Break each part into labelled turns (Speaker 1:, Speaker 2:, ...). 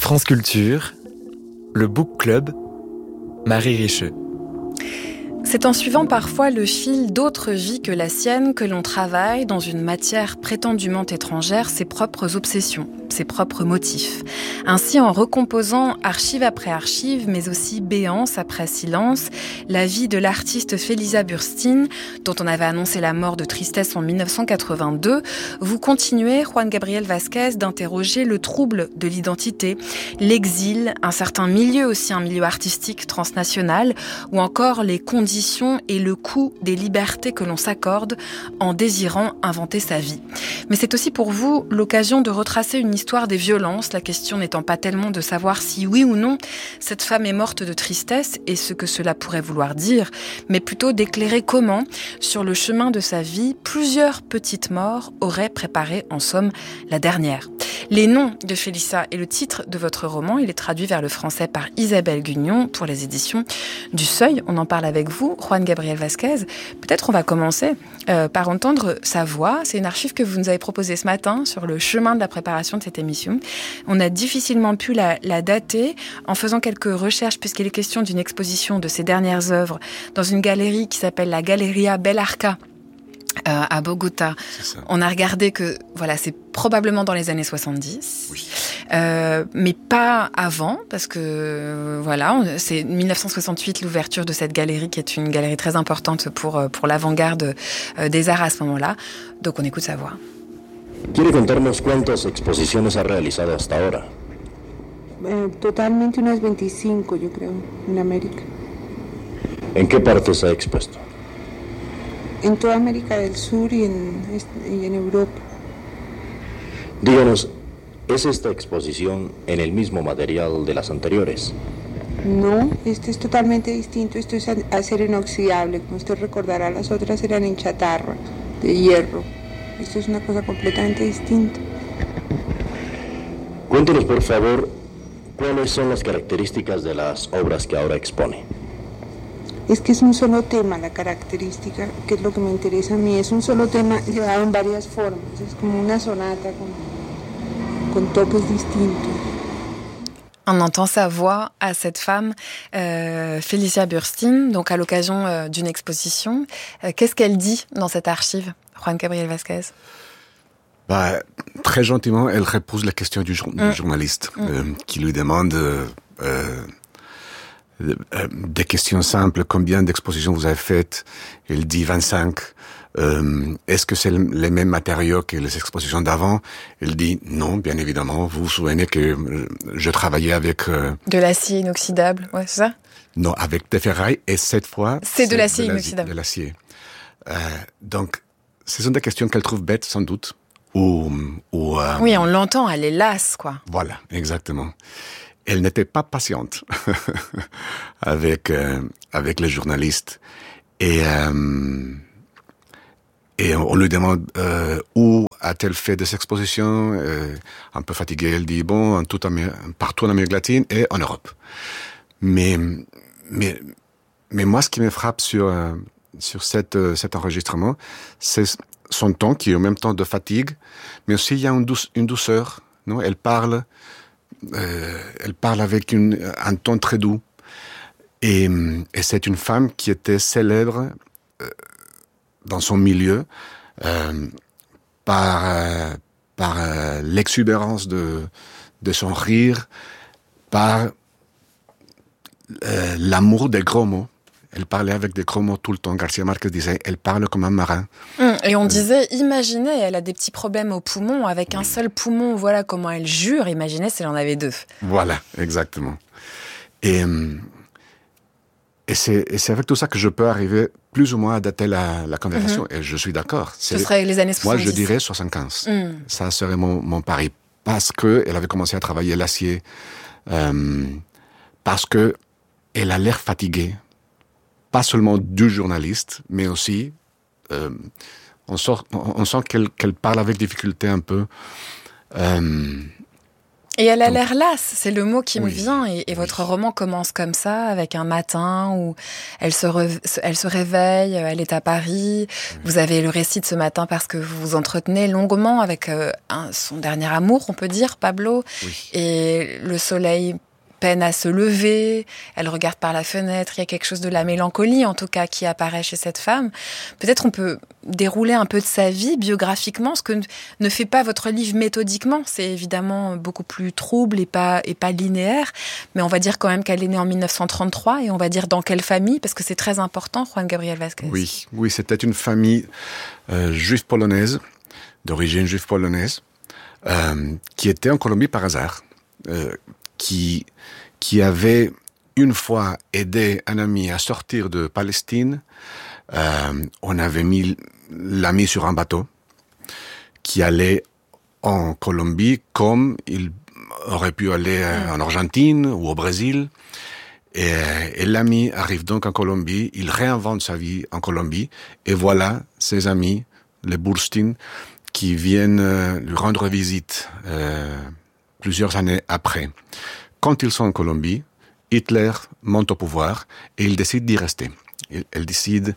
Speaker 1: France Culture, le Book Club, Marie Richeux.
Speaker 2: C'est en suivant parfois le fil d'autres vies que la sienne que l'on travaille dans une matière prétendument étrangère ses propres obsessions, ses propres motifs. Ainsi, en recomposant archive après archive, mais aussi béance après silence, la vie de l'artiste Felisa Burstyn, dont on avait annoncé la mort de tristesse en 1982, vous continuez, Juan Gabriel Vázquez, d'interroger le trouble de l'identité, l'exil, un certain milieu aussi, un milieu artistique transnational, ou encore les conditions et le coût des libertés que l'on s'accorde en désirant inventer sa vie. Mais c'est aussi pour vous l'occasion de retracer une histoire des violences, la question n'étant pas tellement de savoir si oui ou non cette femme est morte de tristesse et ce que cela pourrait vouloir dire, mais plutôt d'éclairer comment, sur le chemin de sa vie, plusieurs petites morts auraient préparé en somme la dernière. Les noms de Felisa est le titre de votre roman. Il est traduit vers le français par Isabelle Gugnon pour les éditions du Seuil. On en parle avec vous, Juan Gabriel Vázquez. Peut-être on va commencer par entendre sa voix. C'est une archive que vous nous avez proposée ce matin sur le chemin de la préparation de cette émission. On a difficilement pu la dater en faisant quelques recherches puisqu'il est question d'une exposition de ses dernières œuvres dans une galerie qui s'appelle la Galeria Bellarca à Bogota. On a regardé que voilà, c'est probablement dans les années 70, oui. Mais pas avant, parce que voilà, c'est 1968 l'ouverture de cette galerie qui est une galerie très importante pour l'avant-garde des arts à ce moment-là. Donc on écoute sa voix.
Speaker 3: ¿Quiere contarnos cuántas exposiciones ha realizado hasta ahora?
Speaker 4: Totalmente unas 25, yo creo, en América.
Speaker 3: ¿En qué partes ha expuesto?
Speaker 4: En toda América del Sur y en Europa.
Speaker 3: Díganos, ¿es esta exposición en el mismo material de las anteriores?
Speaker 4: No, este es totalmente distinto. Esto es acero inoxidable. Como usted recordará, las otras eran en chatarra, de hierro. Esto es una cosa completamente distinta.
Speaker 3: Cuéntenos, por favor, cuáles son las características de las obras que ahora expone.
Speaker 4: Es que es un solo tema, la característica, que es lo que me interesa a mí. Es un solo tema llevado en varias formas. Es como una sonata con toques distintos.
Speaker 2: On entend sa voix à cette femme, Felisa Burstyn, donc à l'occasion d'une exposition. Qu'est-ce qu'elle dit dans cette archive, Juan Gabriel Vázquez?
Speaker 5: Très gentiment, elle repose la question du journaliste qui lui demande des questions simples. Combien d'expositions vous avez faites? Il dit 25. Est-ce que c'est les mêmes matériaux que les expositions d'avant? Il dit non, bien évidemment. Vous vous souvenez que je travaillais avec...
Speaker 2: de l'acier inoxydable, ouais, c'est ça?
Speaker 5: Non, avec des ferrailles, et cette fois...
Speaker 2: C'est de l'acier inoxydable.
Speaker 5: De l'acier. Donc, ce sont des questions qu'elle trouve bêtes, sans doute. Oui,
Speaker 2: on l'entend, elle est lasse, quoi.
Speaker 5: Voilà, exactement. Elle n'était pas patiente avec les journalistes et on lui demande où a-t-elle fait des expositions, un peu fatiguée, elle dit bon, partout en Amérique latine et en Europe. Mais moi, ce qui me frappe sur cet enregistrement, c'est son ton qui est en même temps de fatigue, mais aussi il y a une douceur. Non, elle parle avec un ton très doux. Et c'est une femme qui était célèbre dans son milieu par l'exubérance de son rire, par l'amour des gros mots. Elle parlait avec des gros mots tout le temps. Garcia Marquez disait, elle parle comme un marin.
Speaker 2: Et on disait, imaginez, elle a des petits problèmes aux poumons, avec un seul poumon, voilà comment elle jure. Imaginez si elle en avait deux.
Speaker 5: Voilà, exactement. Et c'est avec tout ça que je peux arriver plus ou moins à dater la conversation. Et je suis d'accord.
Speaker 2: Ce serait les années 70.
Speaker 5: Moi, je dirais 75. Ça serait mon pari. Parce que elle avait commencé à travailler l'acier. Parce que elle a l'air fatiguée. Pas seulement du journaliste, mais aussi, on sent qu'elle parle avec difficulté un peu.
Speaker 2: Et elle a l'air lasse, c'est le mot qui me
Speaker 5: Oui,
Speaker 2: vient. Et votre roman commence comme ça, avec un matin où elle se réveille, elle est à Paris. Oui. Vous avez le récit de ce matin parce que vous vous entretenez longuement avec son dernier amour, on peut dire, Pablo. Oui. Et le soleil peine à se lever, elle regarde par la fenêtre, il y a quelque chose de la mélancolie en tout cas qui apparaît chez cette femme. Peut-être on peut dérouler un peu de sa vie biographiquement, ce que ne fait pas votre livre méthodiquement. C'est évidemment beaucoup plus trouble et pas linéaire, mais on va dire quand même qu'elle est née en 1933 et on va dire dans quelle famille, parce que c'est très important, Juan Gabriel Vázquez.
Speaker 5: Oui, c'était une famille juive polonaise, d'origine juive polonaise, qui était en Colombie par hasard, qui avait une fois aidé un ami à sortir de Palestine. On avait mis l'ami sur un bateau qui allait en Colombie comme il aurait pu aller en Argentine ou au Brésil. Et l'ami arrive donc en Colombie, il réinvente sa vie en Colombie, et voilà ses amis, les Burstyn, qui viennent lui rendre visite plusieurs années après. Quand ils sont en Colombie, Hitler monte au pouvoir et il décide d'y rester. Il décide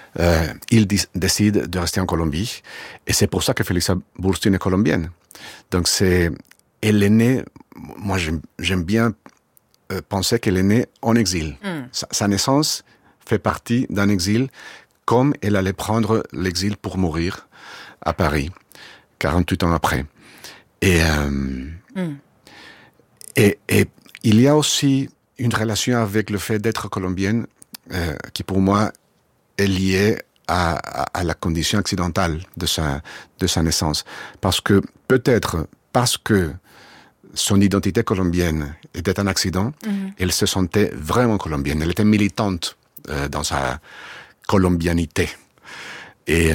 Speaker 5: de rester en Colombie, et c'est pour ça que Felisa Burstyn est colombienne. Donc elle est née, moi j'aime bien penser qu'elle est née en exil. Sa naissance fait partie d'un exil, comme elle allait prendre l'exil pour mourir à Paris, 48 ans après. Et il y a aussi une relation avec le fait d'être colombienne qui pour moi est liée à la condition accidentale de sa naissance. Parce que son identité colombienne était un accident, elle se sentait vraiment colombienne. Elle était militante dans sa colombianité. Et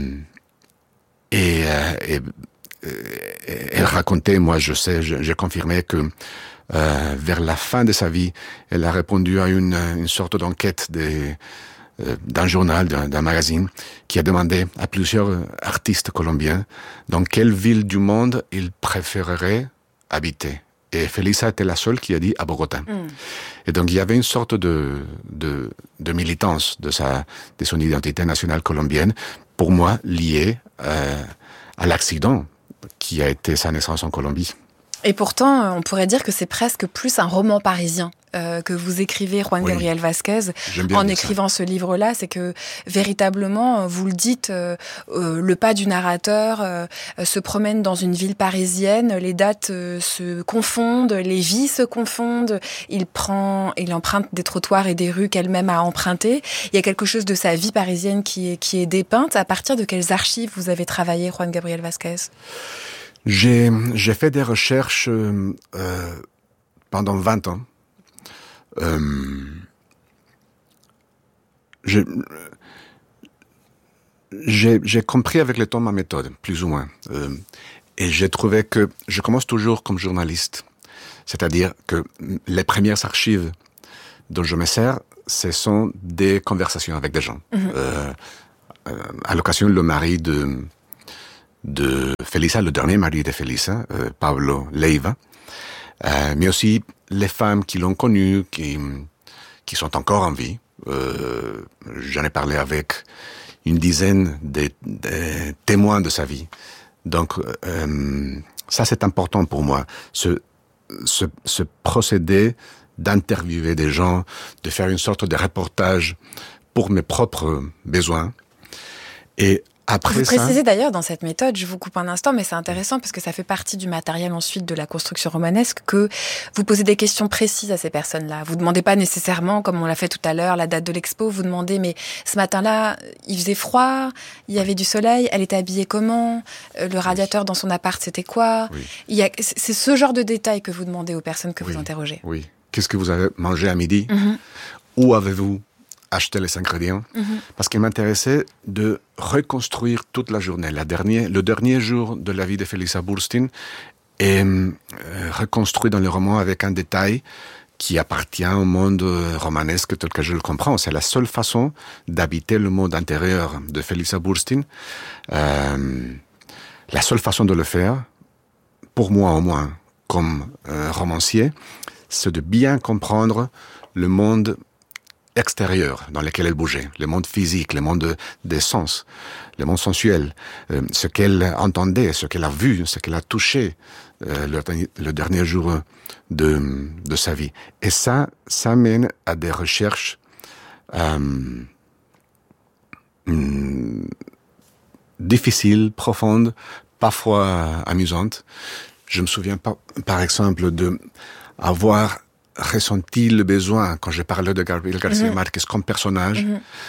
Speaker 5: elle racontait, moi j'ai confirmé que vers la fin de sa vie, elle a répondu à une sorte d'enquête d'un journal, d'un magazine, qui a demandé à plusieurs artistes colombiens dans quelle ville du monde ils préféreraient habiter. Et Felisa était la seule qui a dit à Bogota. Et donc il y avait une sorte de militance de son identité nationale colombienne, pour moi liée à l'accident qui a été sa naissance en Colombie.
Speaker 2: Et pourtant, on pourrait dire que c'est presque plus un roman parisien que vous écrivez, Juan Gabriel Vázquez, en écrivant ce livre-là. C'est que, véritablement, vous le dites, le pas du narrateur se promène dans une ville parisienne, les dates se confondent, les vies se confondent, il emprunte des trottoirs et des rues qu'elle-même a empruntées. Il y a quelque chose de sa vie parisienne qui est dépeinte. À partir de quelles archives vous avez travaillé, Juan Gabriel Vázquez ?
Speaker 5: J'ai fait des recherches pendant 20 ans. J'ai compris avec le temps ma méthode, plus ou moins. Et j'ai trouvé que je commence toujours comme journaliste. C'est-à-dire que les premières archives dont je me sers, ce sont des conversations avec des gens. À l'occasion, le mari de Felisa, le dernier mari de Felisa, Pablo Leiva, mais aussi les femmes qui l'ont connu, qui sont encore en vie. J'en ai parlé avec une dizaine de témoins de sa vie. Donc, ça c'est important pour moi, ce procédé d'interviewer des gens, de faire une sorte de reportage pour mes propres besoins. Et après
Speaker 2: vous précisez d'ailleurs dans cette méthode, je vous coupe un instant, mais c'est intéressant parce que ça fait partie du matériel ensuite de la construction romanesque, que vous posez des questions précises à ces personnes-là. Vous demandez pas nécessairement, comme on l'a fait tout à l'heure, la date de l'expo, vous demandez, mais ce matin-là, il faisait froid, il y avait du soleil, elle était habillée comment, le radiateur dans son appart, c'était quoi? C'est ce genre de détails que vous demandez aux personnes que vous interrogez.
Speaker 5: Oui. Qu'est-ce que vous avez mangé à midi? Où avez-vous acheter les ingrédients, parce qu'il m'intéressait de reconstruire toute la journée. Le dernier jour de la vie de Felisa Burstyn est reconstruit dans le roman avec un détail qui appartient au monde romanesque tel que je le comprends. C'est la seule façon d'habiter le monde intérieur de Felisa Burstyn. La seule façon de le faire, pour moi au moins, comme romancier, c'est de bien comprendre le monde extérieur dans lequel elle bougeait, le monde physique, le monde des sens, le monde sensuel, ce qu'elle entendait, ce qu'elle a vu, ce qu'elle a touché le dernier jour de sa vie. Et ça mène à des recherches difficiles, profondes, parfois amusantes. Je me souviens par exemple de avoir ressenti le besoin, quand je parlais de Gabriel García Márquez comme personnage,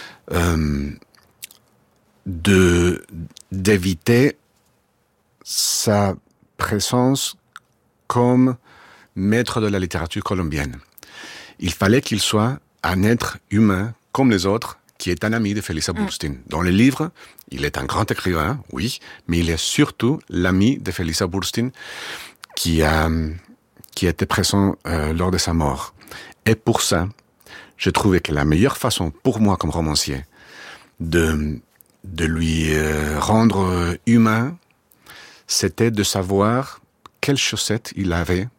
Speaker 5: d'éviter sa présence comme maître de la littérature colombienne. Il fallait qu'il soit un être humain comme les autres, qui est un ami de Felisa Burstyn. Dans le livre, il est un grand écrivain, oui, mais il est surtout l'ami de Felisa Burstyn qui était présent lors de sa mort. Et pour ça, je trouvais que la meilleure façon, pour moi comme romancier, de lui rendre humain, c'était de savoir quelles chaussettes il avait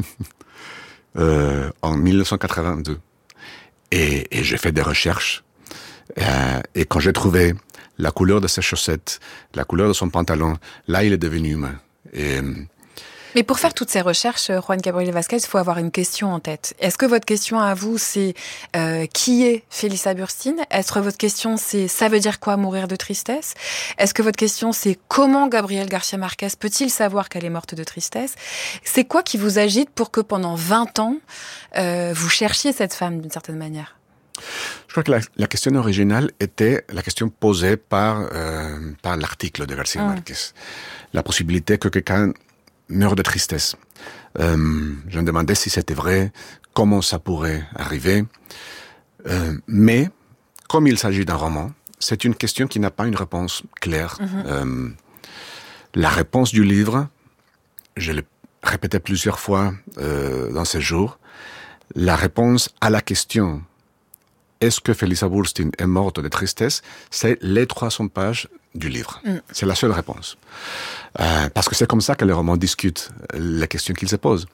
Speaker 5: en 1982. Et j'ai fait des recherches. Et quand j'ai trouvé la couleur de ses chaussettes, la couleur de son pantalon, là, il est devenu humain.
Speaker 2: Mais pour faire toutes ces recherches, Juan Gabriel Vázquez, il faut avoir une question en tête. Est-ce que votre question à vous, c'est qui est Felisa Burstyn ? Est-ce que votre question, c'est ça veut dire quoi mourir de tristesse ? Est-ce que votre question, c'est comment Gabriel García Márquez peut-il savoir qu'elle est morte de tristesse ? C'est quoi qui vous agite pour que pendant 20 ans, vous cherchiez cette femme d'une certaine manière ?
Speaker 5: Je crois que la question originale était la question posée par l'article de García Márquez. La possibilité que quelqu'un meurt de tristesse. Je me demandais si c'était vrai, comment ça pourrait arriver. Mais, comme il s'agit d'un roman, c'est une question qui n'a pas une réponse claire. La réponse du livre, je l'ai répété plusieurs fois dans ces jours, la réponse à la question est-ce que Felisa Burstyn est morte de tristesse, c'est les 300 pages du livre. C'est la seule réponse. Parce que c'est comme ça que les romans discutent les questions qu'ils se posent.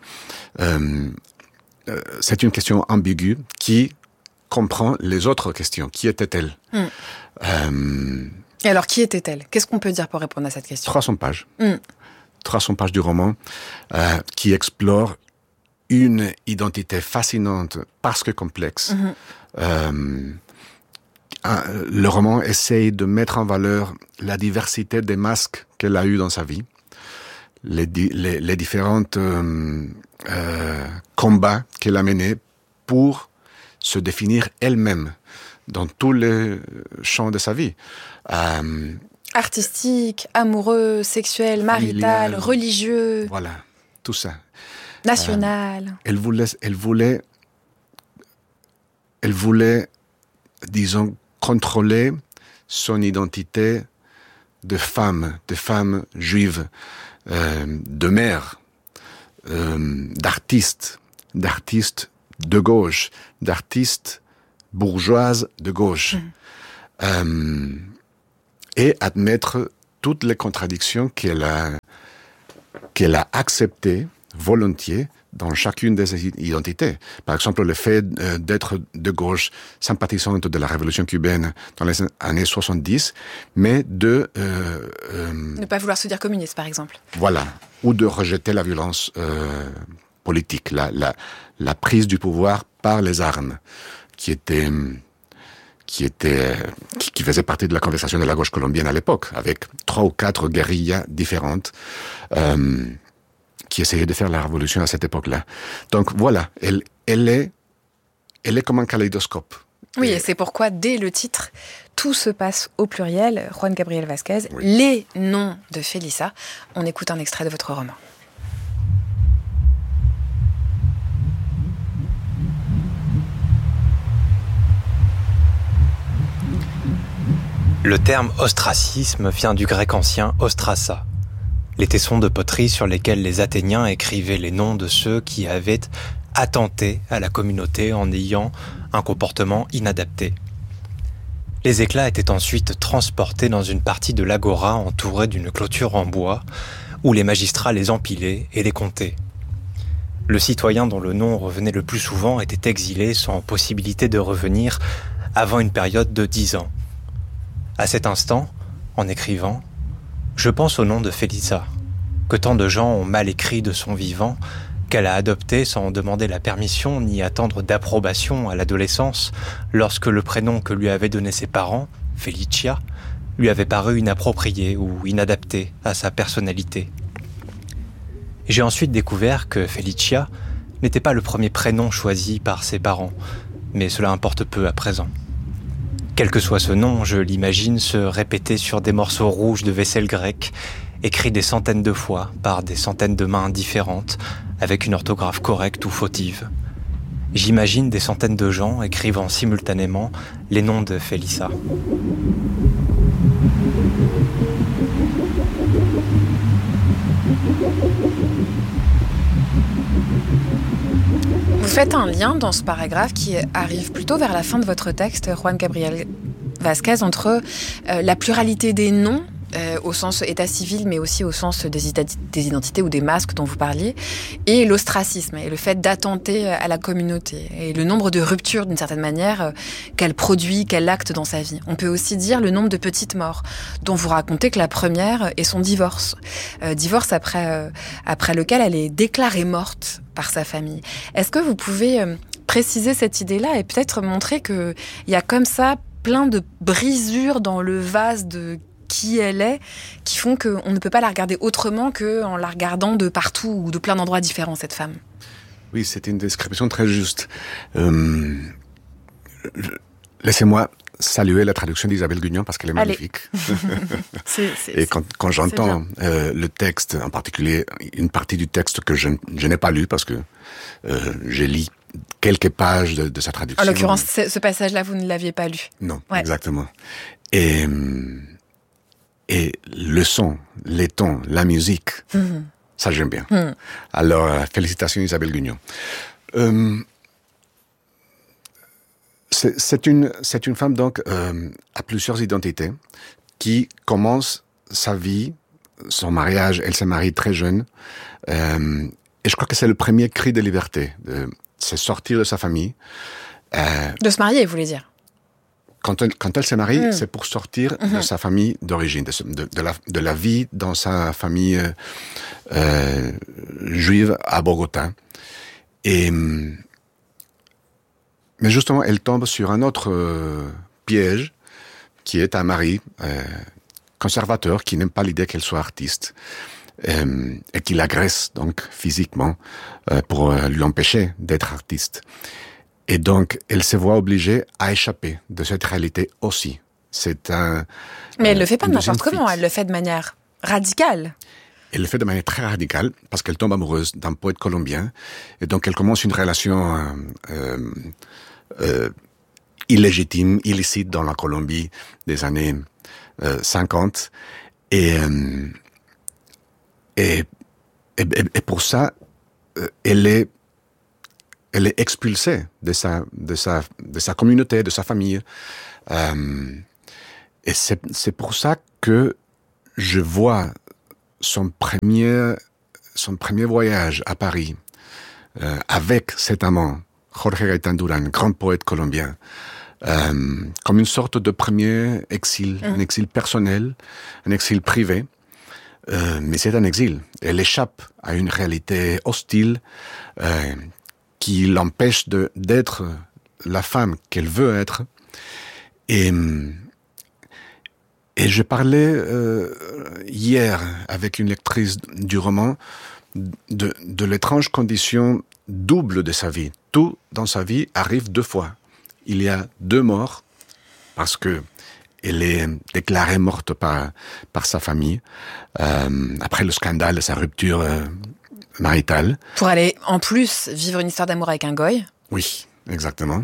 Speaker 5: C'est une question ambiguë qui comprend les autres questions. Qui était-elle ?
Speaker 2: Et alors, qui était-elle ? Qu'est-ce qu'on peut dire pour répondre à cette question ?
Speaker 5: 300 pages. 300 pages du roman qui explore une identité fascinante parce que complexe. Le roman essaye de mettre en valeur la diversité des masques qu'elle a eu dans sa vie, les différents combats qu'elle a menés pour se définir elle-même dans tous les champs de sa vie.
Speaker 2: Artistique, amoureux, sexuel, marital, religieux.
Speaker 5: Voilà, tout ça.
Speaker 2: National.
Speaker 5: Elle voulait, disons, contrôler son identité de femme juive, de mère, d'artiste de gauche, d'artiste bourgeoise de gauche, et admettre toutes les contradictions qu'elle a acceptées volontiers dans chacune des identités. Par exemple, le fait d'être de gauche, sympathisante de la révolution cubaine dans les années 70, mais de...
Speaker 2: ne pas vouloir se dire communiste, par exemple.
Speaker 5: Voilà. Ou de rejeter la violence politique, la prise du pouvoir par les armes, qui faisait partie de la conversation de la gauche colombienne à l'époque, avec 3 ou 4 guérillas différentes, qui essayait de faire la révolution à cette époque-là. Donc voilà, elle est comme un kaléidoscope.
Speaker 2: Oui, et c'est pourquoi, dès le titre, tout se passe au pluriel. Juan Gabriel Vázquez, les noms de Felisa. On écoute un extrait de votre roman.
Speaker 6: Le terme ostracisme vient du grec ancien ostrassa, les tessons de poterie sur lesquels les Athéniens écrivaient les noms de ceux qui avaient attenté à la communauté en ayant un comportement inadapté. Les éclats étaient ensuite transportés dans une partie de l'agora entourée d'une clôture en bois, où les magistrats les empilaient et les comptaient. Le citoyen dont le nom revenait le plus souvent était exilé sans possibilité de revenir avant une période de 10 ans. À cet instant, en écrivant, je pense au nom de Félissa, que tant de gens ont mal écrit de son vivant, qu'elle a adopté sans demander la permission ni attendre d'approbation à l'adolescence, lorsque le prénom que lui avaient donné ses parents, Felicia, lui avait paru inapproprié ou inadapté à sa personnalité. J'ai ensuite découvert que Felicia n'était pas le premier prénom choisi par ses parents, mais cela importe peu à présent. Quel que soit ce nom, je l'imagine se répéter sur des morceaux rouges de vaisselle grecque, écrits des centaines de fois par des centaines de mains différentes, avec une orthographe correcte ou fautive. J'imagine des centaines de gens écrivant simultanément les noms de Félissa.
Speaker 2: Vous faites un lien dans ce paragraphe qui arrive plutôt vers la fin de votre texte, Juan Gabriel Vázquez, entre la pluralité des noms, au sens état civil, mais aussi au sens des identités ou des masques dont vous parliez, et l'ostracisme, et le fait d'attenter à la communauté, et le nombre de ruptures, d'une certaine manière, qu'elle produit, qu'elle acte dans sa vie. On peut aussi dire le nombre de petites morts, dont vous racontez que la première est son divorce. Divorce après lequel elle est déclarée morte par sa famille. Est-ce que vous pouvez préciser cette idée-là et peut-être montrer qu'il y a comme ça plein de brisures dans le vase de qui elle est, qui font qu'on ne peut pas la regarder autrement qu'en la regardant de partout ou de plein d'endroits différents, cette femme.
Speaker 5: Oui, c'est une description très juste. Laissez-moi saluer la traduction d'Isabelle Guignon parce qu'elle est magnifique. Et quand j'entends le texte, en particulier une partie du texte que je n'ai pas lu parce que j'ai lu quelques pages de sa traduction.
Speaker 2: En l'occurrence, ce passage-là, vous ne l'aviez pas lu.
Speaker 5: Non, ouais. Exactement. Et le son, les tons, la musique, ça j'aime bien. Alors, félicitations Isabelle Guignon. C'est une femme donc à plusieurs identités qui commence sa vie, son mariage, elle s'est mariée très jeune, et je crois que c'est le premier cri de liberté, c'est sortir de sa famille.
Speaker 2: De se marier, vous voulez dire?
Speaker 5: Quand elle s'est mariée, c'est pour sortir de sa famille d'origine, de la vie dans sa famille juive à Bogota. Mais justement, elle tombe sur un autre piège, qui est un mari conservateur qui n'aime pas l'idée qu'elle soit artiste et qui l'agresse donc physiquement pour lui empêcher d'être artiste. Et donc, elle se voit obligée à échapper de cette réalité aussi.
Speaker 2: Mais elle le fait pas de n'importe comment, elle le fait de manière radicale.
Speaker 5: Elle le fait de manière très radicale parce qu'elle tombe amoureuse d'un poète colombien. Et donc, elle commence une relation illégitime, illicite dans la Colombie des années 50. Et pour ça, elle est expulsée de sa communauté, de sa famille. Et c'est pour ça que je vois son premier voyage à Paris avec cet amant, Jorge Gaitán Durán, grand poète colombien, comme une sorte de premier exil, un exil personnel, un exil privé. Mais c'est un exil. Elle échappe à une réalité hostile qui l'empêche d'être la femme qu'elle veut être. Et je parlais hier avec une lectrice du roman de l'étrange condition double de sa vie. Tout dans sa vie arrive 2 fois. Il y a 2 morts parce que elle est déclarée morte par sa famille après le scandale de sa rupture maritale. Pour
Speaker 2: aller, en plus, vivre une histoire d'amour avec un goy.
Speaker 5: Oui, exactement.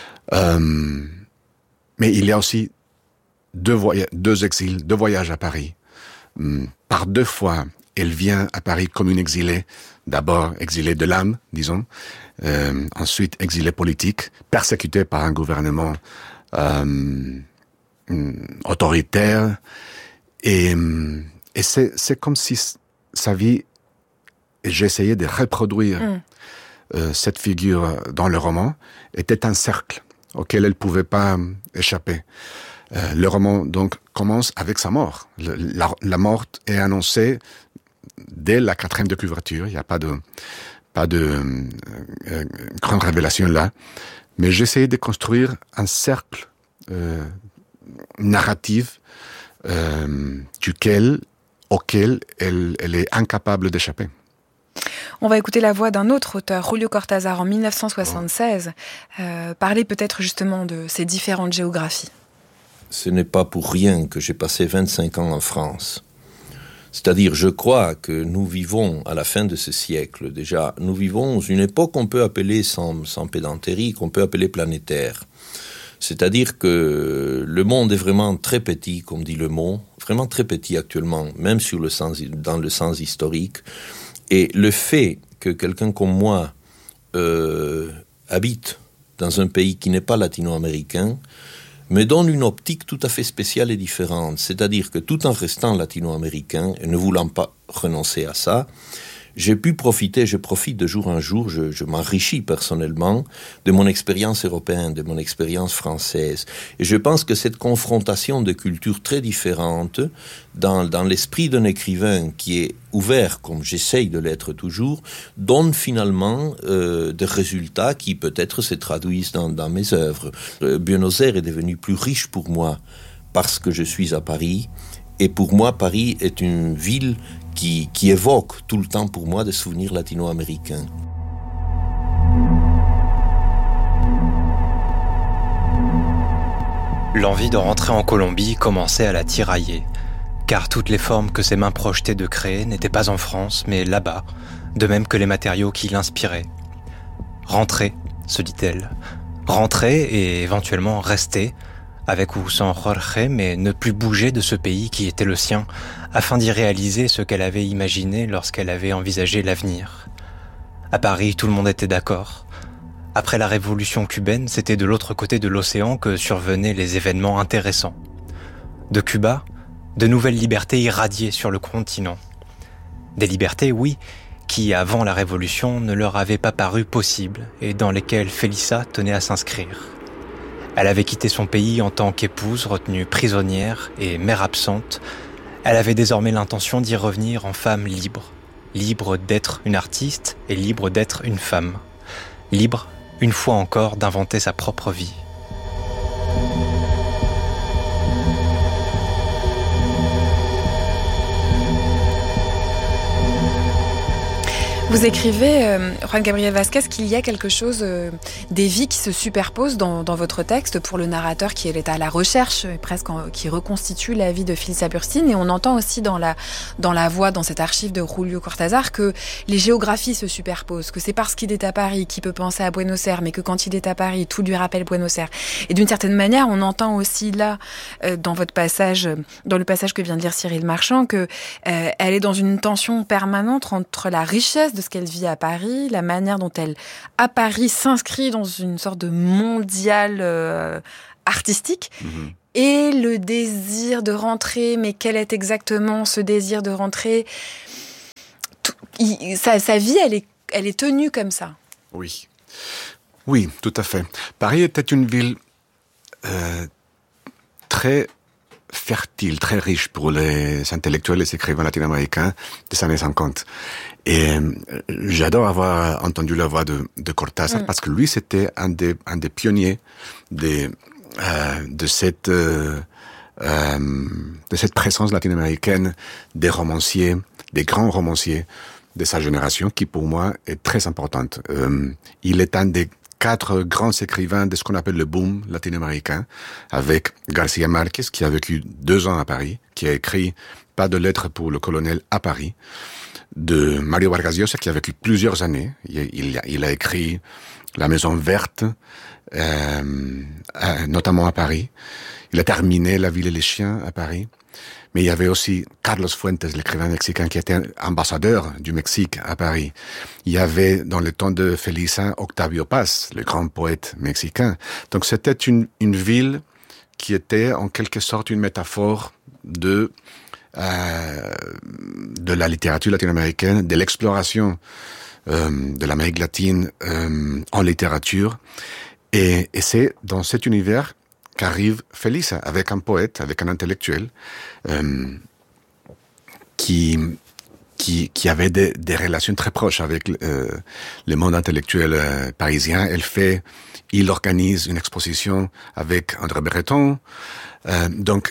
Speaker 5: Mais il y a aussi 2 exils, 2 voyages à Paris. Par 2 fois, elle vient à Paris comme une exilée. D'abord exilée de l'âme, disons. Ensuite exilée politique, persécutée par un gouvernement autoritaire. Et c'est comme si sa vie et j'ai essayé de reproduire cette figure dans le roman, était un cercle auquel elle pouvait pas échapper. Le roman donc commence avec sa mort. La mort est annoncée dès la 4e de couverture. Il n'y a pas de grande révélation là. Mais j'essayais de construire un cercle narratif auquel elle est incapable d'échapper.
Speaker 2: On va écouter la voix d'un autre auteur, Julio Cortázar, en 1976, parler peut-être justement de ces différentes géographies.
Speaker 7: Ce n'est pas pour rien que j'ai passé 25 ans en France. C'est-à-dire, je crois que nous vivons, à la fin de ce siècle déjà, nous vivons une époque qu'on peut appeler, sans pédanterie, qu'on peut appeler planétaire. C'est-à-dire que le monde est vraiment très petit, comme dit le mot, vraiment très petit actuellement, même dans le sens historique. Et le fait que quelqu'un comme moi habite dans un pays qui n'est pas latino-américain me donne une optique tout à fait spéciale et différente. C'est-à-dire que tout en restant latino-américain et ne voulant pas renoncer à ça, je profite de jour en jour, je m'enrichis personnellement de mon expérience européenne, de mon expérience française. Et je pense que cette confrontation de cultures très différentes, dans l'esprit d'un écrivain qui est ouvert, comme j'essaye de l'être toujours, donne finalement des résultats qui peut-être se traduisent dans mes œuvres. Buenos Aires est devenu plus riche pour moi parce que je suis à Paris. Et pour moi, Paris est une ville qui évoque tout le temps pour moi des souvenirs latino-américains.
Speaker 6: L'envie de rentrer en Colombie commençait à la tirailler, car toutes les formes que ses mains projetaient de créer n'étaient pas en France, mais là-bas, de même que les matériaux qui l'inspiraient. Rentrer, se dit-elle. Rentrer et éventuellement rester, avec ou sans Jorge, mais ne plus bouger de ce pays qui était le sien, afin d'y réaliser ce qu'elle avait imaginé lorsqu'elle avait envisagé l'avenir. À Paris, tout le monde était d'accord. Après la révolution cubaine, c'était de l'autre côté de l'océan que survenaient les événements intéressants. De Cuba, de nouvelles libertés irradiaient sur le continent. Des libertés, oui, qui, avant la révolution, ne leur avaient pas paru possibles et dans lesquelles Félissa tenait à s'inscrire. Elle avait quitté son pays en tant qu'épouse, retenue prisonnière et mère absente. Elle avait désormais l'intention d'y revenir en femme libre. Libre d'être une artiste et libre d'être une femme. Libre, une fois encore, d'inventer sa propre vie.
Speaker 2: Vous écrivez, Juan Gabriel Vázquez, qu'il y a quelque chose, des vies qui se superposent dans votre texte pour le narrateur qui est à la recherche, presque qui reconstitue la vie de Félissa Burstyn. Et on entend aussi dans la voix, dans cette archive de Julio Cortázar, que les géographies se superposent, que c'est parce qu'il est à Paris qu'il peut penser à Buenos Aires, mais que quand il est à Paris, tout lui rappelle Buenos Aires. Et d'une certaine manière, on entend aussi là, dans le passage que vient de lire Cyril Marchand, que elle est dans une tension permanente entre la richesse de ce qu'elle vit à Paris, la manière dont elle, à Paris, s'inscrit dans une sorte de mondial artistique, et le désir de rentrer. Mais quel est exactement ce désir de rentrer ? Sa vie, elle est tenue comme ça.
Speaker 5: Oui, tout à fait. Paris était une ville très fertile, très riche pour les intellectuels et les écrivains latino-américains des années 50. Et j'adore avoir entendu la voix de Cortázar parce que lui, c'était un des pionniers de cette présence latino-américaine des romanciers, des grands romanciers de sa génération, qui pour moi est très importante. Il est un des 4 grands écrivains de ce qu'on appelle le boom latino-américain, avec García Márquez, qui a vécu 2 ans à Paris, qui a écrit Pas de lettres pour le colonel à Paris, de Mario Vargas Llosa, qui a vécu plusieurs années. Il a écrit La Maison Verte, notamment à Paris. Il a terminé La Ville et les Chiens à Paris. Mais il y avait aussi Carlos Fuentes, l'écrivain mexicain, qui était ambassadeur du Mexique à Paris. Il y avait, dans le temps de Félissa, Octavio Paz, le grand poète mexicain. Donc c'était une ville qui était en quelque sorte une métaphore de de la littérature latino-américaine, de l'exploration de l'Amérique latine en littérature. Et c'est dans cet univers qu'arrive Felisa, avec un poète, avec un intellectuel, qui avait des relations très proches avec le monde intellectuel parisien. Il organise une exposition avec André Breton. Donc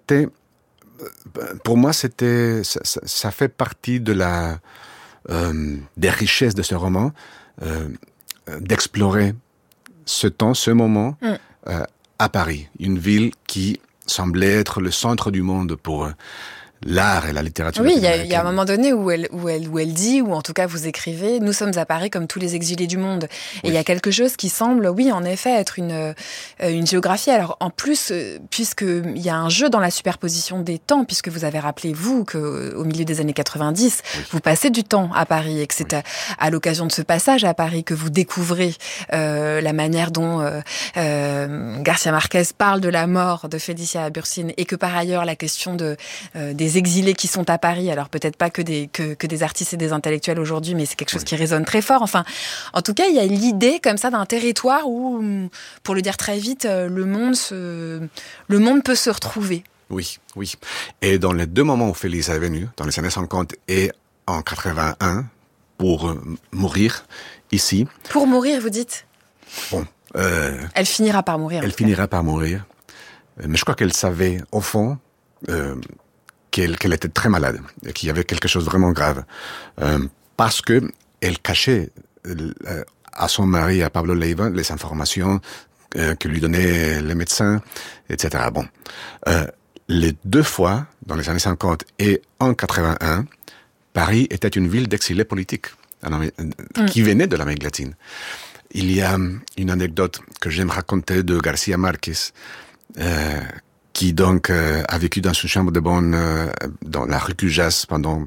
Speaker 5: pour moi, ça fait partie de des richesses de ce roman, d'explorer ce moment à Paris, une ville qui semblait être le centre du monde pour l'art et la littérature.
Speaker 2: Oui, il y a un moment donné où elle dit, ou en tout cas vous écrivez, nous sommes à Paris comme tous les exilés du monde. Et il y a quelque chose qui semble, oui, en effet, être une géographie. Alors en plus, puisqu'il y a un jeu dans la superposition des temps, puisque vous avez rappelé, vous, qu'au milieu des années 90, vous passez du temps à Paris, et que c'est à l'occasion de ce passage à Paris que vous découvrez la manière dont Garcia Marquez parle de la mort de Felicia Abursin, et que par ailleurs la question des exilés qui sont à Paris, alors peut-être pas que des artistes et des intellectuels aujourd'hui, mais c'est quelque chose qui résonne très fort. Enfin, en tout cas, il y a l'idée comme ça d'un territoire où, pour le dire très vite, le monde peut se retrouver.
Speaker 5: Oui. Et dans les deux moments où Félix est venue, dans les années 50 et en 81, pour mourir ici.
Speaker 2: Pour mourir, vous dites ?
Speaker 5: Bon.
Speaker 2: Elle finira par mourir.
Speaker 5: Elle finira par mourir. Mais je crois qu'elle savait, au fond, qu'elle était très malade et qu'il y avait quelque chose de vraiment grave, parce que elle cachait à son mari, à Pablo Leiva, les informations que lui donnaient les médecins, etc. Bon, les deux fois, dans les années 50 et en 81, Paris était une ville d'exilés politiques qui venaient de l'Amérique latine. Il y a une anecdote que j'aime raconter de Garcia Marquez, qui donc a vécu dans une chambre de bonne dans la rue Cujas pendant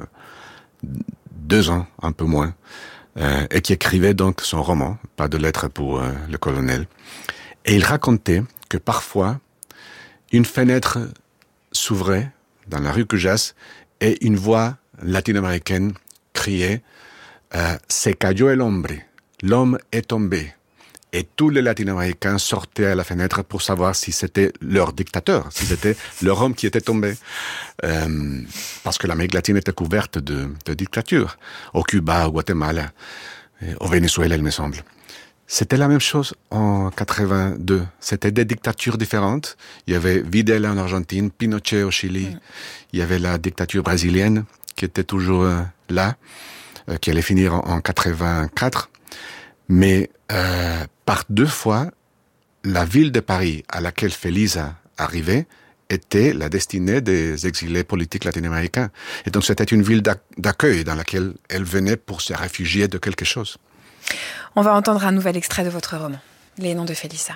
Speaker 5: 2 ans, un peu moins, et qui écrivait donc son roman, Pas de lettres pour le colonel. Et il racontait que parfois, une fenêtre s'ouvrait dans la rue Cujas et une voix latino-américaine criait « Se cayó el hombre, l'homme est tombé ». Et tous les latino-américains sortaient à la fenêtre pour savoir si c'était leur dictateur, si c'était leur homme qui était tombé. Parce que l'Amérique latine était couverte de dictatures. Au Cuba, au Guatemala, au Venezuela, il me semble. C'était la même chose en 82. C'était des dictatures différentes. Il y avait Videla en Argentine, Pinochet au Chili. Il y avait la dictature brésilienne qui était toujours là, qui allait finir en 84. Mais par 2 fois, la ville de Paris à laquelle Felisa arrivait était la destinée des exilés politiques latino-américains. Et donc c'était une ville d'accueil dans laquelle elle venait pour se réfugier de quelque chose.
Speaker 2: On va entendre un nouvel extrait de votre roman, Les noms de Felisa.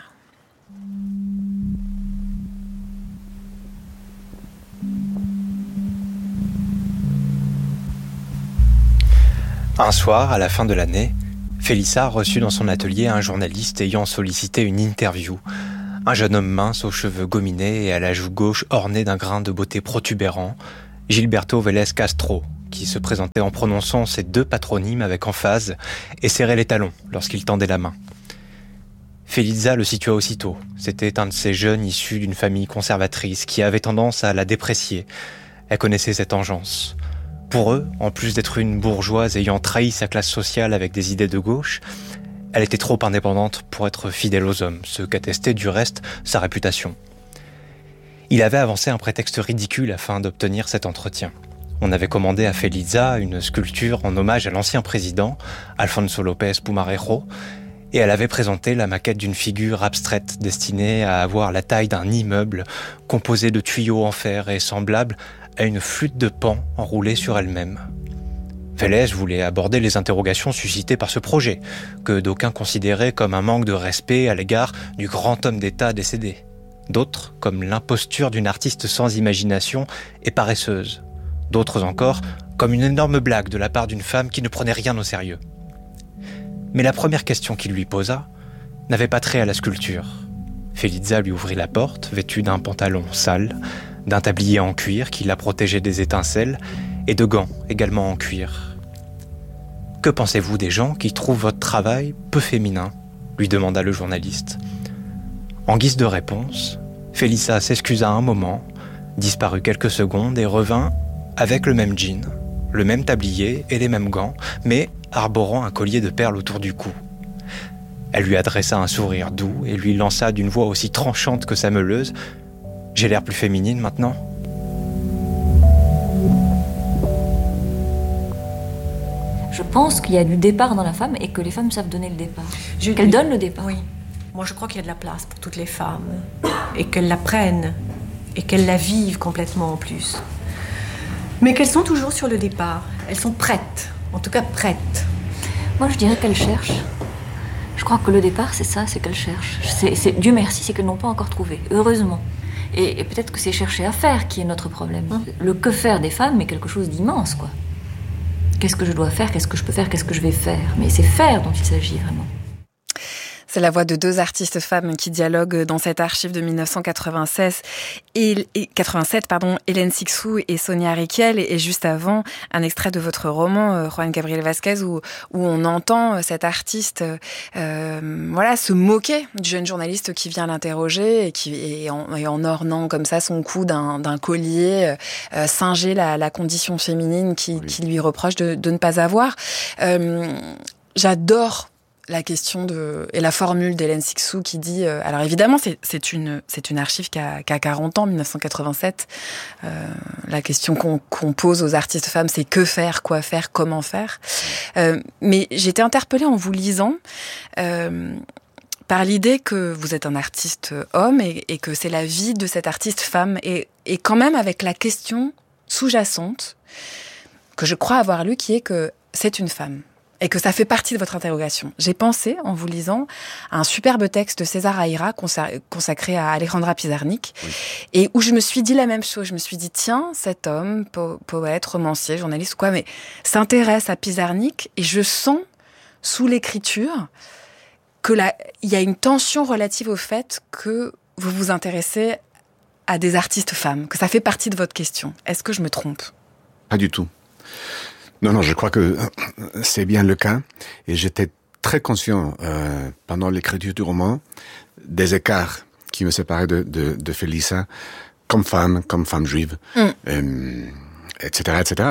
Speaker 6: Un soir, à la fin de l'année, Felisa reçut dans son atelier un journaliste ayant sollicité une interview. Un jeune homme mince aux cheveux gominés et à la joue gauche ornée d'un grain de beauté protubérant, Gilberto Vélez Castro, qui se présentait en prononçant ses 2 patronymes avec emphase et serrait les talons lorsqu'il tendait la main. Felisa le situa aussitôt. C'était un de ces jeunes issus d'une famille conservatrice qui avait tendance à la déprécier. Elle connaissait cette engeance. Pour eux, en plus d'être une bourgeoise ayant trahi sa classe sociale avec des idées de gauche, elle était trop indépendante pour être fidèle aux hommes, ce qu'attestait du reste sa réputation. Il avait avancé un prétexte ridicule afin d'obtenir cet entretien. On avait commandé à Felisa une sculpture en hommage à l'ancien président, Alfonso López Pumarejo, et elle avait présenté la maquette d'une figure abstraite destinée à avoir la taille d'un immeuble composé de tuyaux en fer et semblable à une flûte de Pan enroulée sur elle-même. Vélez voulait aborder les interrogations suscitées par ce projet, que d'aucuns considéraient comme un manque de respect à l'égard du grand homme d'État décédé. D'autres comme l'imposture d'une artiste sans imagination et paresseuse. D'autres encore comme une énorme blague de la part d'une femme qui ne prenait rien au sérieux. Mais la première question qu'il lui posa n'avait pas trait à la sculpture. Felisa lui ouvrit la porte, vêtue d'un pantalon sale, d'un tablier en cuir qui la protégeait des étincelles et de gants également en cuir. « Que pensez-vous des gens qui trouvent votre travail peu féminin ?» lui demanda le journaliste. En guise de réponse, Félissa s'excusa un moment, disparut quelques secondes et revint avec le même jean, le même tablier et les mêmes gants, mais arborant un collier de perles autour du cou. Elle lui adressa un sourire doux et lui lança d'une voix aussi tranchante que sa meuleuse « J'ai l'air plus féminine maintenant ?»
Speaker 8: Je pense qu'il y a du départ dans la femme et que les femmes savent donner le départ. Qu'elles donnent le départ.
Speaker 9: Oui. Moi, je crois qu'il y a de la place pour toutes les femmes et qu'elles la prennent et qu'elles la vivent complètement en plus. Mais qu'elles sont toujours sur le départ. Elles sont prêtes, en tout cas prêtes.
Speaker 8: Moi, je dirais qu'elles cherchent. Je crois que le départ, c'est ça, c'est qu'elles cherchent. Dieu merci, c'est qu'elles n'ont pas encore trouvé, heureusement. Et peut-être que c'est chercher à faire qui est notre problème. Le que faire des femmes est quelque chose d'immense, quoi. Qu'est-ce que je dois faire? Qu'est-ce que je peux faire? Qu'est-ce que je vais faire? Mais c'est faire dont il s'agit vraiment.
Speaker 2: C'est la voix de deux artistes femmes qui dialoguent dans cette archive de 1996 et 87, Hélène Cixous et Sonia Rykiel. Et juste avant, un extrait de votre roman, Juan Gabriel Vázquez, où on entend cet artiste se moquer du jeune journaliste qui vient l'interroger et en ornant comme ça son cou d'un collier, singer la condition féminine qui lui reproche de ne pas avoir. J'adore la question et la formule d'Hélène Cixous qui dit alors évidemment c'est une archive qui a 40 ans, 1987. La question qu'on pose aux artistes femmes, c'est que faire, quoi faire, comment faire. Mais j'étais interpellée en vous lisant par l'idée que vous êtes un artiste homme et que c'est la vie de cette artiste femme et quand même avec la question sous-jacente que je crois avoir lue qui est que c'est une femme. Et que ça fait partie de votre interrogation. J'ai pensé, en vous lisant, à un superbe texte de César Aira consacré à Alejandra Pizarnik, et où je me suis dit la même chose. Je me suis dit, tiens, cet homme, poète, romancier, journaliste ou quoi, mais s'intéresse à Pizarnik, et je sens, sous l'écriture, que il y a une tension relative au fait que vous vous intéressez à des artistes femmes, que ça fait partie de votre question. Est-ce que je me trompe?
Speaker 5: Pas du tout. Non, je crois que c'est bien le cas. Et j'étais très conscient, pendant l'écriture du roman, des écarts qui me séparaient de Félissa comme femme juive, etc., etc.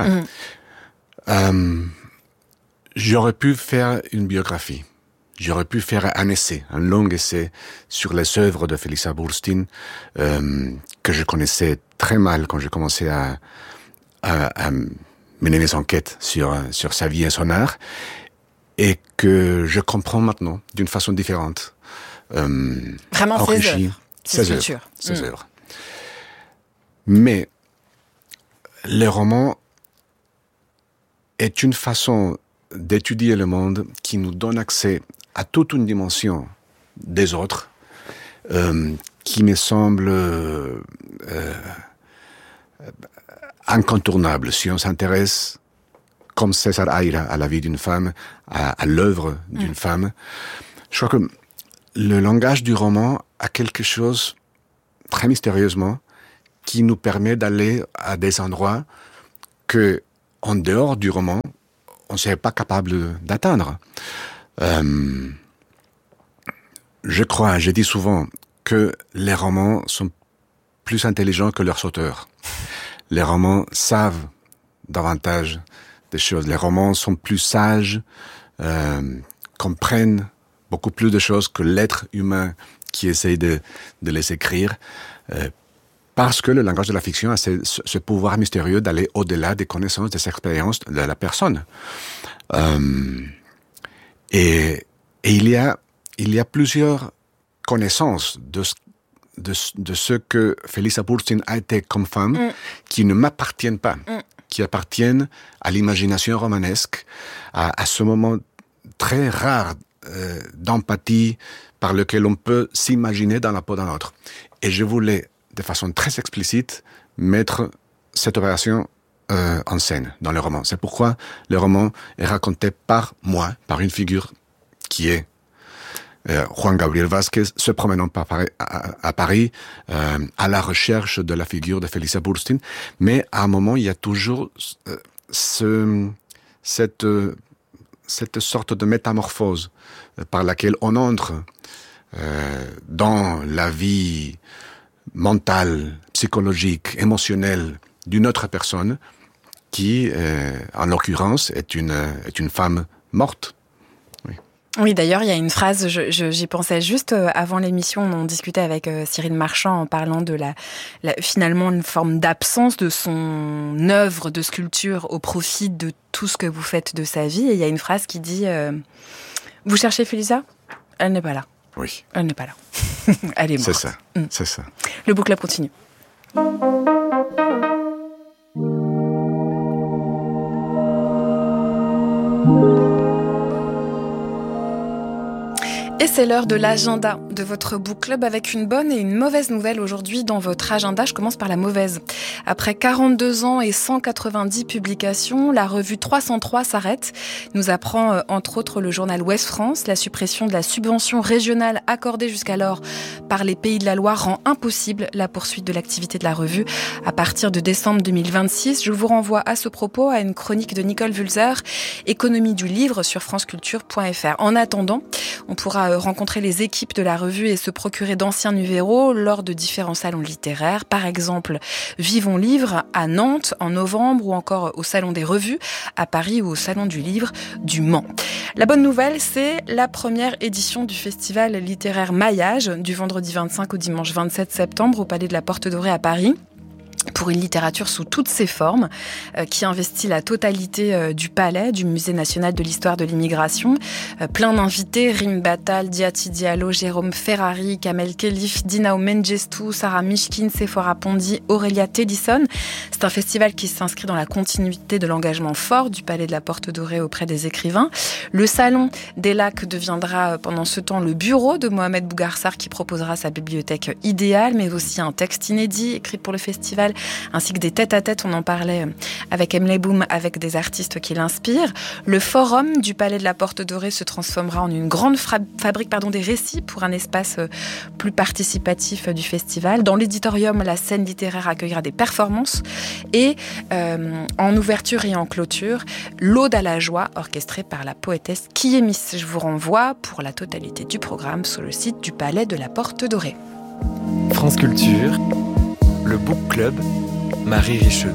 Speaker 5: J'aurais pu faire une biographie. J'aurais pu faire un long essai sur les œuvres de Félissa Bursztyn, que je connaissais très mal quand j'ai commencé à mener mes enquêtes sur sa vie et son art, et que je comprends maintenant d'une façon différente.
Speaker 2: Vraiment
Speaker 5: enrichie,
Speaker 2: ses œuvres.
Speaker 5: Ses œuvres. Mais le roman est une façon d'étudier le monde qui nous donne accès à toute une dimension des autres, qui me semble incontournable si on s'intéresse, comme César Aira, à la vie d'une femme, à l'œuvre d'une femme. Je crois que le langage du roman a quelque chose, très mystérieusement, qui nous permet d'aller à des endroits que, en dehors du roman, on ne serait pas capable d'atteindre. Je dis souvent que les romans sont plus intelligents que leurs auteurs. Les romans savent davantage des choses. Les romans sont plus sages, comprennent beaucoup plus de choses que l'être humain qui essaye de les écrire, parce que le langage de la fiction a ce pouvoir mystérieux d'aller au-delà des connaissances, des expériences de la personne. Et il y a plusieurs connaissances de ce que Félissa Bursztyn a été comme femme, qui ne m'appartiennent pas, qui appartiennent à l'imagination romanesque, à ce moment très rare d'empathie par lequel on peut s'imaginer dans la peau d'un autre. Et je voulais, de façon très explicite, mettre cette opération en scène dans le roman. C'est pourquoi le roman est raconté par moi, par une figure qui est Juan Gabriel Vázquez se promenant à Paris à la recherche de la figure de Felicia Burstyn, mais à un moment il y a toujours cette sorte de métamorphose par laquelle on entre dans la vie mentale, psychologique, émotionnelle d'une autre personne qui, en l'occurrence, est une femme morte.
Speaker 2: Oui, d'ailleurs, il y a une phrase, j'y pensais juste avant l'émission, on discutait avec Cyril Marchand en parlant de finalement une forme d'absence de son œuvre de sculpture au profit de tout ce que vous faites de sa vie. Et il y a une phrase qui dit « Vous cherchez Felicia ? Elle n'est pas là. »
Speaker 5: Oui.
Speaker 2: Elle n'est pas là. Elle est morte.
Speaker 5: C'est ça.
Speaker 2: Le book club continue. Et c'est l'heure de l'agenda de votre book club avec une bonne et une mauvaise nouvelle aujourd'hui dans votre agenda. Je commence par la mauvaise. Après 42 ans et 190 publications, la revue 303 s'arrête. Nous apprend entre autres le journal Ouest France. La suppression de la subvention régionale accordée jusqu'alors par les Pays de la Loire rend impossible la poursuite de l'activité de la revue à partir de décembre 2026. Je vous renvoie à ce propos à une chronique de Nicole Vulzer, Économie du livre sur franceculture.fr. En attendant, on pourra rencontrer les équipes de la revue et se procurer d'anciens numéros lors de différents salons littéraires. Par exemple, Vivons Livre à Nantes en novembre ou encore au Salon des Revues à Paris ou au Salon du Livre du Mans. La bonne nouvelle, c'est la première édition du festival littéraire Maillage du vendredi 25 au dimanche 27 septembre au Palais de la Porte Dorée à Paris. Pour une littérature sous toutes ses formes, qui investit la totalité du Palais, du Musée national de l'histoire de l'immigration. Plein d'invités, Rim Battal, Diati Diallo, Jérôme Ferrari, Kamel Khelif, Dinao Mengestou, Sarah Mishkin, Sephora Pondi, Aurélia Tedison. C'est un festival qui s'inscrit dans la continuité de l'engagement fort du Palais de la Porte Dorée auprès des écrivains. Le Salon des Lacs deviendra pendant ce temps le bureau de Mohamed Bougarsar qui proposera sa bibliothèque idéale, mais aussi un texte inédit écrit pour le festival, ainsi que des tête-à-tête, on en parlait avec Emily Boom, avec des artistes qui l'inspirent. Le forum du Palais de la Porte Dorée se transformera en une grande fabrique des récits pour un espace plus participatif du festival. Dans l'éditorium, la scène littéraire accueillera des performances et en ouverture et en clôture, l'Aude à la joie orchestrée par la poétesse Kiemis. Je vous renvoie pour la totalité du programme sur le site du Palais de la Porte Dorée.
Speaker 1: France Culture, le Book Club, Marie Richeux.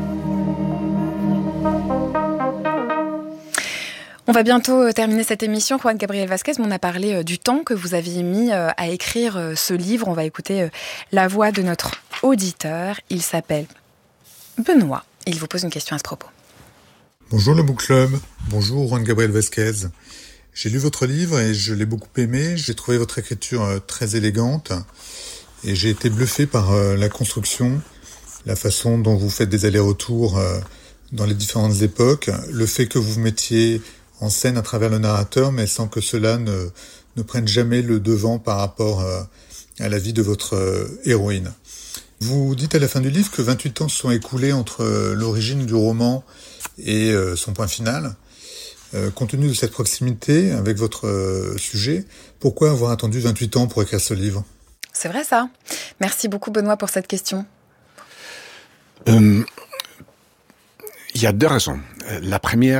Speaker 2: On va bientôt terminer cette émission. Juan Gabriel Vázquez m'en a parlé du temps que vous aviez mis à écrire ce livre. On va écouter la voix de notre auditeur. Il s'appelle Benoît et il vous pose une question à ce propos.
Speaker 10: Bonjour le Book Club, bonjour Juan Gabriel Vázquez. J'ai lu votre livre et je l'ai beaucoup aimé. J'ai trouvé votre écriture très élégante et j'ai été bluffé par la construction, la façon dont vous faites des allers-retours dans les différentes époques, le fait que vous vous mettiez en scène à travers le narrateur, mais sans que cela ne prenne jamais le devant par rapport à la vie de votre héroïne. Vous dites à la fin du livre que 28 ans se sont écoulés entre l'origine du roman et son point final. Compte tenu de cette proximité avec votre sujet, pourquoi avoir attendu 28 ans pour écrire ce livre ?
Speaker 2: C'est vrai ça. Merci beaucoup Benoît pour cette question.
Speaker 5: Il y a deux raisons. La première,